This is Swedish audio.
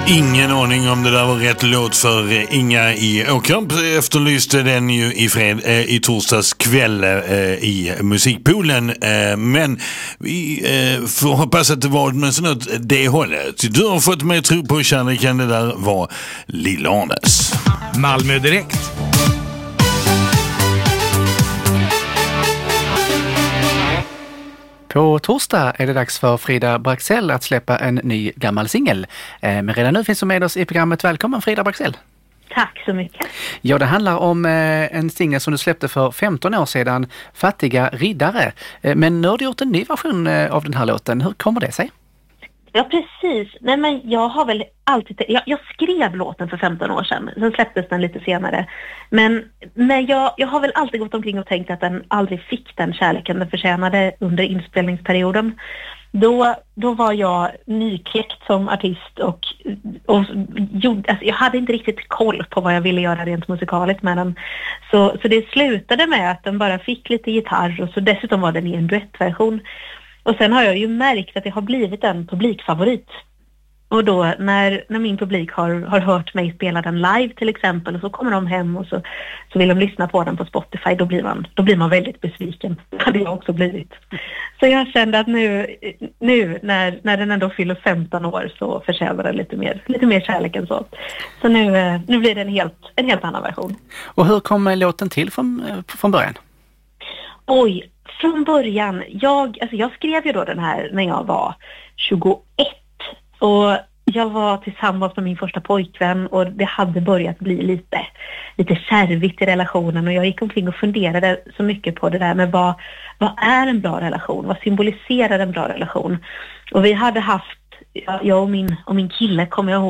Ingen aning om det där var rätt låt för Inga i Åkamp. Efterlyste den ju i torsdags kväll i musikpoolen. Men vi får hoppas att det var åtminstone åt det hållet. Du har fått mig tro på kärleken, det där var Lilla Arnes. Malmö Direkt. På torsdag är det dags för Frida Braxell att släppa en ny gammal singel. Men redan nu finns hon med oss i programmet. Välkommen Frida Braxell. Tack så mycket. Ja, det handlar om en singel som du släppte för 15 år sedan, Fattiga riddare. Men nu har du gjort en ny version av den här låten. Hur kommer det sig? Ja, precis. Nej, men jag har väl alltid... Jag skrev låten för 15 år sedan. Sen släpptes den lite senare. Men jag har väl alltid gått omkring och tänkt att den aldrig fick den kärleken den förtjänade under inspelningsperioden. Då var jag nykläckt som artist och jag hade inte riktigt koll på vad jag ville göra rent musikaliskt med den. Så det slutade med att den bara fick lite gitarr och så dessutom var den i en duettversion. Och sen har jag ju märkt att det har blivit en publikfavorit. Och då när min publik har hört mig spela den live till exempel och så kommer de hem och så vill de lyssna på den på Spotify, då blir man väldigt besviken. Det hade jag också blivit. Så jag kände att nu när den ändå fyller 15 år så förtjänar den lite mer kärlek än så. Så nu blir det en helt annan version. Och hur kom låten till från början? Oj, från början. Jag skrev ju då den här när jag var 21 och jag var tillsammans med min första pojkvän och det hade börjat bli lite kärvigt i relationen och jag gick omkring och funderade så mycket på det där med vad är en bra relation? Vad symboliserar en bra relation? Och vi hade haft, jag och min kille kommer jag ihåg,